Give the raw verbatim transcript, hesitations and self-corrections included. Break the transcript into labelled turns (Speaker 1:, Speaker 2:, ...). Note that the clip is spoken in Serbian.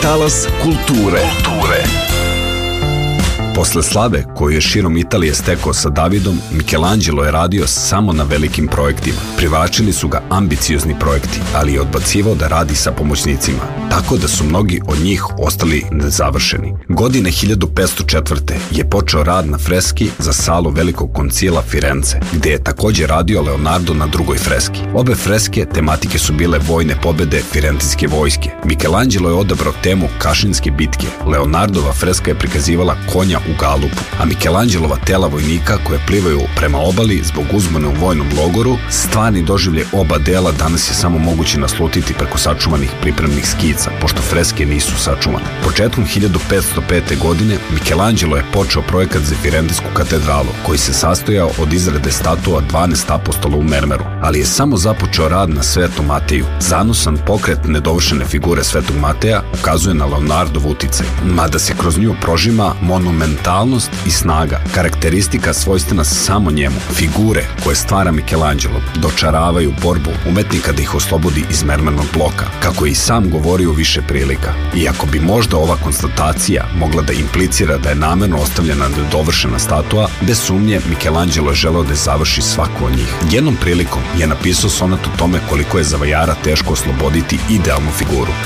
Speaker 1: Talas kulture. Kulture. Posle slave koju je širom Italije stekao sa Davidom, Michelangelo je radio samo na velikim projektima. Privlačili su ga ambiciozni projekti, ali je odbacivao da radi sa pomoćnicima, tako da su mnogi od njih ostali nezavršeni. Godine hiljadu petsto četvrte. je počeo rad na freski za salu Velikog koncila Firence, gde je takođe radio Leonardo na drugoj freski. Obe freske tematike su bile vojne pobede firentinske vojske. Michelangelo je odabrao temu Kašinske bitke. Leonardova freska je prikazivala konja u galupu, a Michelangelova tela vojnika koje plivaju prema obali zbog uzmone u vojnom logoru. Stvarni doživljaj oba dela danas je samo moguće naslutiti preko sačuvanih pripremnih skica, pošto freske nisu sačuvane. Početkom hiljadu petsto pete. godine Michelangelo je počeo projekat za Firentinsku katedralu, koji se sastojao od izrade statua dvanaest apostola u mermeru, ali je samo započeo rad na Svetom Mateju. Zanosan pokret nedovršene figure Svetog Mateja ukazuje na Leonardov uticaj, mada se kroz nju prožima monumentalnost i snaga, karakteristika svojstvena samo njemu. Figure koje stvara Michelangelo dočaravaju borbu umetnika da ih oslobodi iz mermernog bloka, kako je i sam govorio u više prilika. Iako bi možda ova konstatacija mogla da implicira da je namerno ostavljena nedovršena statua, bez sumnje Michelangelo je želeo da završi svaku od njih. Jednom prilikom je napisao sonat o tome koliko je za vajara teško osloboditi idealnu figuru.